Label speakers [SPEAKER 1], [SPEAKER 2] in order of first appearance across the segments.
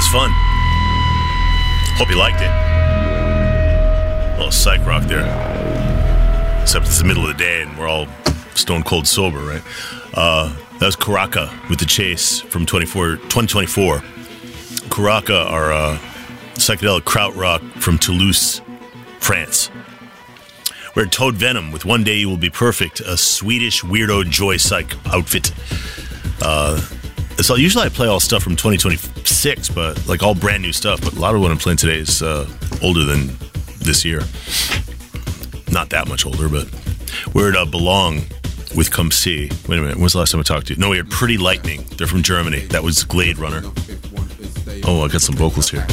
[SPEAKER 1] fun. Hope you liked it. A little psych rock there. Except it's the middle of the day and we're all stone cold sober, right? That was Karaka with The Chase from 2024. Karaka are psychedelic krautrock from Toulouse, France. We're Toad Venom with One Day You Will Be Perfect, a Swedish weirdo joy psych outfit. So usually I play all stuff from 2026, but like all brand new stuff. But a lot of what I'm playing today is older than this year. Not that much older, but we're at Belong with Come See. Wait a minute, when was the last time I talked to you? No, we had Pretty Lightning. They're from Germany. That was Glade Runner. Oh, I got some vocals here.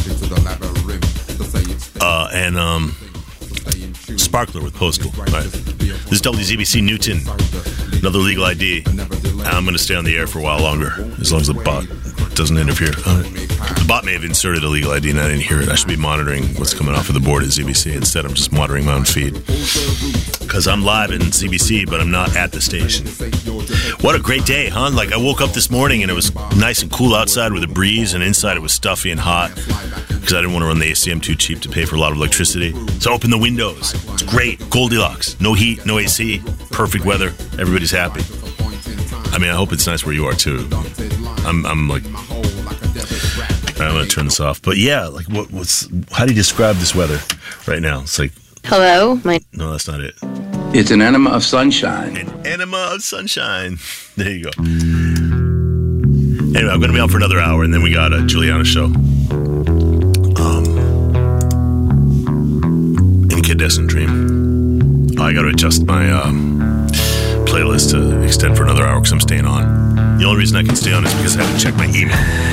[SPEAKER 1] And Sparkler with Postal. Right. This is WZBC Newton. Another Legal ID. I'm going to stay on the air for a while longer, as long as the bot doesn't interfere. The bot may have inserted a Legal ID and I didn't hear it. I should be monitoring what's coming off of the board at ZBC. Instead, I'm just monitoring my own feed. Because I'm live in ZBC, but I'm not at the station. What a great day, huh? Like, I woke up this morning and it was nice and cool outside with a breeze, and inside it was stuffy and hot because I didn't want to run the AC. I'm too cheap to pay for a lot of electricity. So open the windows. It's great. Goldilocks. No heat, no AC. Perfect weather. Everybody's happy. I mean, I hope it's nice where you are too. I'm like, I'm gonna turn this off. But yeah, like, how do you describe this weather right now? It's like,
[SPEAKER 2] hello,
[SPEAKER 1] no, that's not it.
[SPEAKER 3] It's an enema of sunshine.
[SPEAKER 1] An enema of sunshine. There you go. Anyway, I'm gonna be on for another hour, and then we got a Juliana show. Incandescent Dream. I gotta adjust my playlist to extend for another hour because I'm staying on. The only reason I can stay on is because I haven't checked my email.